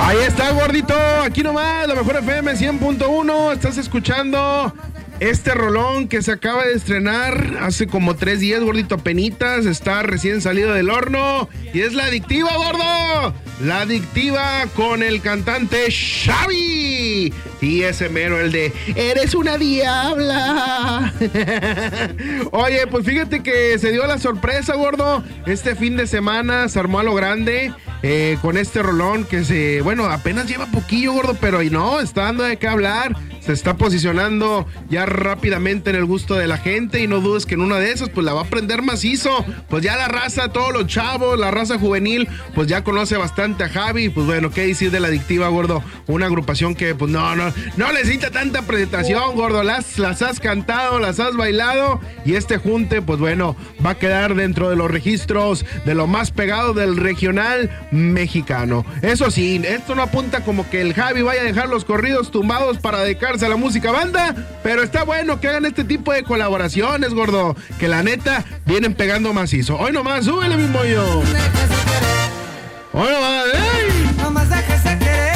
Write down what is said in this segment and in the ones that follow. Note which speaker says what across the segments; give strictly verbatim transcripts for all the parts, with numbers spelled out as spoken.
Speaker 1: Ahí está, gordito, aquí nomás, la mejor F M cien punto uno, estás escuchando este rolón que se acaba de estrenar hace como tres días, gordito, apenitas, está recién salido del horno y es La Adictiva, gordo, La Adictiva con el cantante Xavi y ese mero, el de Eres una diabla. Oye, pues fíjate que se dio la sorpresa, gordo, este fin de semana se armó a lo grande. Eh, con este rolón que se, bueno, apenas lleva poquillo, gordo, pero y no, está dando de qué hablar, se está posicionando ya rápidamente en el gusto de la gente y no dudes que en una de esas pues la va a prender macizo, pues ya la raza, todos los chavos, la raza juvenil, pues ya conoce bastante a Xavi, pues bueno, qué decir de La Adictiva, gordo, una agrupación que pues no, no, no necesita tanta presentación, gordo, las, las has cantado, las has bailado y este junte, pues bueno, va a quedar dentro de los registros de lo más pegado del regional mexicano. Eso sí, esto no apunta como que el Xavi vaya a dejar los corridos tumbados para dedicarse a la música banda, pero está bueno que hagan este tipo de colaboraciones, gordo, que la neta vienen pegando macizo. Hoy nomás, súbele, mi mollo. Hoy nomás, ¡ey!
Speaker 2: No más déjese querer.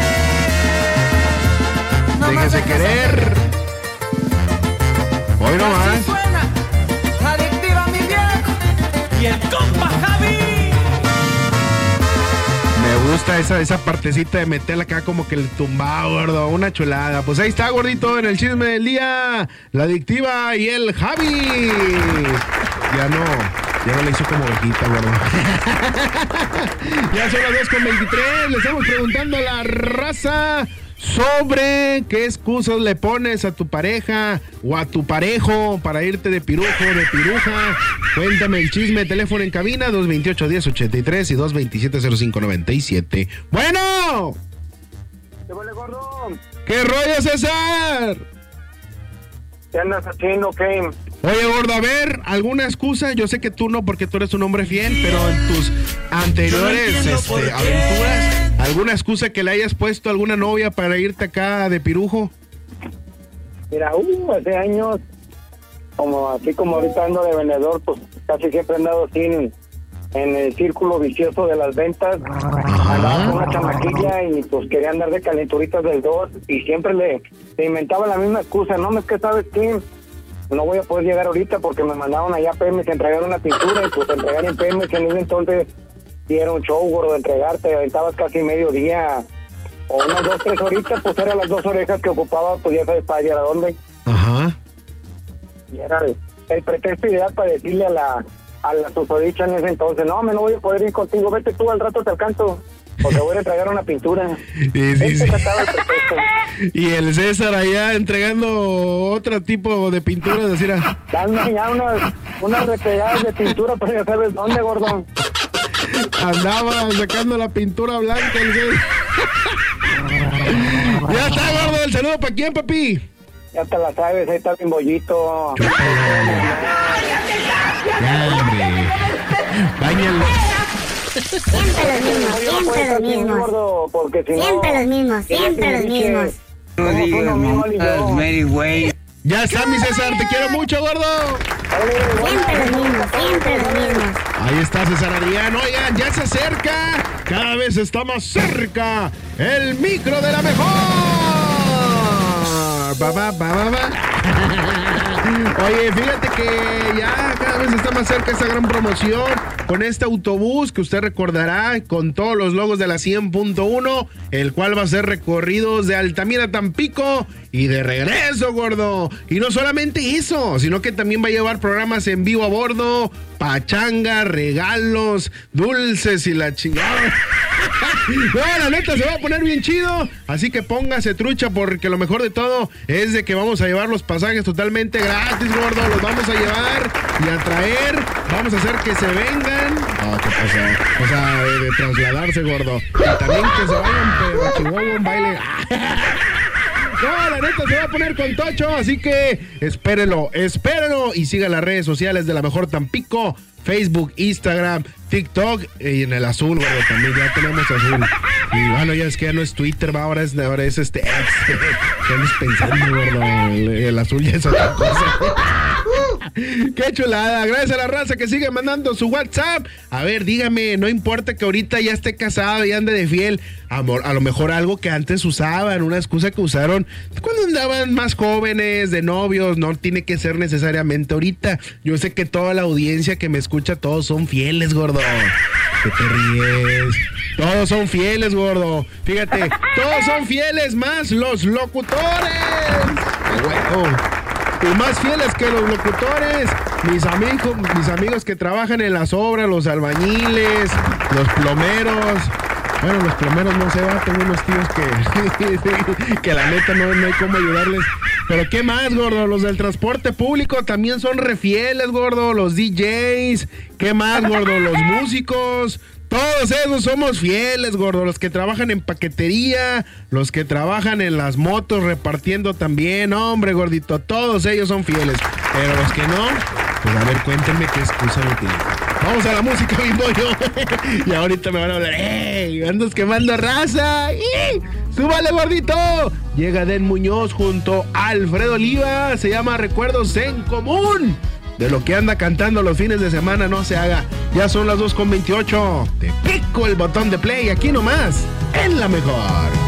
Speaker 2: No
Speaker 1: déjese querer. Hoy nomás.
Speaker 2: Así suena La Adictiva, mi viejo. Y el compa Xavi.
Speaker 1: Me gusta esa, esa partecita de meterla acá como que el tumbado, gordo, una chulada. Pues ahí está, gordito, en el chisme del día, La Adictiva y el Xavi. Ya no, ya no le hizo como ovejita, gordo. Ya son las dos con veintitrés, le estamos preguntando a la raza sobre qué excusas le pones a tu pareja o a tu parejo para irte de pirujo, de piruja. Cuéntame el chisme, teléfono en cabina dos veintiocho, diez ochenta y tres y dos veintisiete, cero cinco noventa y siete. Bueno.
Speaker 3: ¿Qué vale, gordo?
Speaker 1: ¿Qué rollo, César?
Speaker 3: ¿Qué andas haciendo, qué?
Speaker 1: Oye, gordo, a ver, ¿alguna excusa? Yo sé que tú no, porque tú eres un hombre fiel, pero en tus anteriores
Speaker 2: no
Speaker 1: este, aventuras, ¿alguna excusa que le hayas puesto a alguna novia para irte acá de pirujo?
Speaker 3: Mira, uh, hace años, como así como ahorita ando de vendedor, pues casi siempre he andado así en, en el círculo vicioso de las ventas. Andaba con una chamaquilla y pues quería andar de calenturitas del dos y siempre le, le inventaba la misma excusa. No, es que sabes qué, no voy a poder llegar ahorita porque me mandaron allá a P M S a entregar una pintura y pues entregar en P M S en ese entonces sí era un show, gordo, de entregarte, aventabas casi medio día o unas dos, tres horitas, pues eran las dos orejas que ocupaba, pues ya sabes para llegar a dónde.
Speaker 1: Ajá.
Speaker 3: Y era el, el pretexto ideal para decirle a la a la susodicha en ese entonces, no, me no voy a poder ir contigo, vete tú, al rato te alcanzo, porque voy a entregar una pintura.
Speaker 1: Sí, sí,
Speaker 3: este
Speaker 1: sí.
Speaker 3: trataba el pretexto.
Speaker 1: Y el César allá entregando otro tipo de pinturas, así era.
Speaker 3: Dame ya unas, unas repegadas de pintura, pero ya sabes dónde, gordo.
Speaker 1: Andaba sacando la pintura blanca el César. Ya está, gordo, el saludo para quién, papi.
Speaker 3: Ya te la sabes, ahí está mi bollito.
Speaker 1: Ya, hombre. Báñalo.
Speaker 4: Siempre los mismos, siempre los mismos.
Speaker 3: Gordo, porque si no,
Speaker 4: Siempre los mismos, siempre los mismos.
Speaker 3: no digas montas,
Speaker 5: Mary Way.
Speaker 1: Ya está, mi César, te quiero mucho, gordo.
Speaker 4: Siempre los mismos, siempre los mismos.
Speaker 1: Ahí está César Adrián. Oigan, ya se acerca, cada vez está más cerca el micro de la mejor. Ba, ba, ba, ba, ba. Oye, fíjate que ya cada vez está más cerca esta gran promoción con este autobús que usted recordará con todos los logos de la cien punto uno, el cual va a hacer recorridos de Altamira a Tampico y de regreso, gordo. Y no solamente eso, sino que también va a llevar programas en vivo a bordo, pachanga, regalos, dulces y la chingada. No, la neta se va a poner bien chido, así que póngase trucha porque lo mejor de todo es de que vamos a llevar los pasajes totalmente gratis, gordo, los vamos a llevar y a traer, vamos a hacer que se vengan, no, ¿qué pasó? O sea, de, de trasladarse, gordo, y también que se vayan pero a Chihuahua un baile. No, la neta se va a poner con tocho, así que espérelo, espérelo y siga las redes sociales de La Mejor Tampico, Facebook, Instagram, TikTok y en el azul, gordo, también ya tenemos azul. Y bueno, ya es que ya no es Twitter, va, ahora es, ahora es este X. ¿Qué andas pensando, gordo? El, el azul ya es otra cosa. Qué chulada, gracias a la raza que sigue mandando su WhatsApp. A ver, dígame, no importa que ahorita ya esté casado y ande de fiel, amor, a lo mejor algo que antes usaban, una excusa que usaron cuando andaban más jóvenes, de novios, no tiene que ser necesariamente ahorita. Yo sé que toda la audiencia que me escucha, todos son fieles, gordo. ¿Qué te ríes? Todos son fieles, gordo. Fíjate, todos son fieles, más los locutores. Bueno, y más fieles que los locutores, mis amigos, mis amigos que trabajan en las obras, los albañiles, los plomeros. Bueno, los plomeros no se va, tengo unos tíos que, que la neta no, no hay cómo ayudarles. Pero ¿qué más, gordo? Los del transporte público también son refieles, gordo. Los D Js, ¿qué más, gordo? Los músicos. Todos esos somos fieles, gordo. Los que trabajan en paquetería, los que trabajan en las motos repartiendo también. Hombre, gordito, todos ellos son fieles. Pero los que no, pues a ver, cuéntenme qué excusa utilizan. Vamos a la música, mi pollo. Y ahorita me van a hablar, ¡ey! ¡Andas quemando raza! ¡Y! ¡Súbale, gordito! Llega Den Muñoz junto a Alfredo Oliva. Se llama Recuerdos en Común. De lo que anda cantando los fines de semana, no se haga. Ya son las dos con veintiocho. Te pico el botón de play aquí nomás, en La Mejor.